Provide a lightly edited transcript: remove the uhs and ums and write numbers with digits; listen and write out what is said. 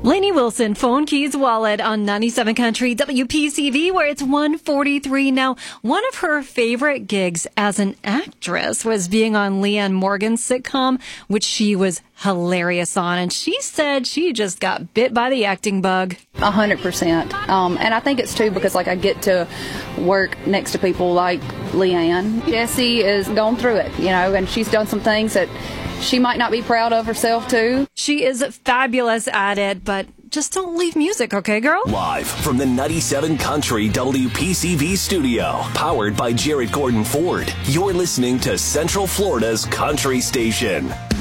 Lainey Wilson, Phone Keys Wallet on 97 Country WPCV, where it's 1:43 now. One of her favorite gigs as an actress was being on Leanne Morgan's sitcom, which she was hilarious on. And she said she just got bit by the acting bug. 100%. And I think it's too because I get to work next to people like Leanne. Jessie is going through it, and she's done some things that she might not be proud of herself, too. She is fabulous at it, but just don't leave music, okay, girl? Live from the 97 Country WPCV studio, powered by Jared Gordon Ford. You're listening to Central Florida's country station.